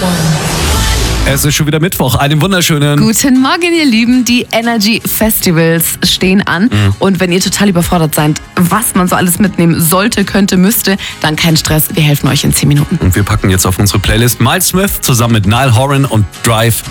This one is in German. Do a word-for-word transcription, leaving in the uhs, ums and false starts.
Es ist schon wieder Mittwoch. Einen wunderschönen Guten Morgen, ihr Lieben. Die Energy Festivals stehen an. Mhm. Und wenn ihr total überfordert seid, was man so alles mitnehmen sollte, könnte, müsste, dann kein Stress. Wir helfen euch in zehn Minuten. Und wir packen jetzt auf unsere Playlist Miles Smith zusammen mit Niall Horan und Drive